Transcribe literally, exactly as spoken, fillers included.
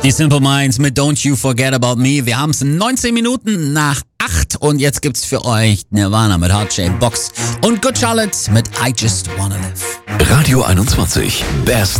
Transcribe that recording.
Die Simple Minds mit Don't You Forget About Me. Wir haben es neunzehn Minuten nach acht und jetzt gibt's für euch Nirvana mit Heart Shaped Box und Good Charlotte mit I Just Wanna Live. Radio einundzwanzig. Best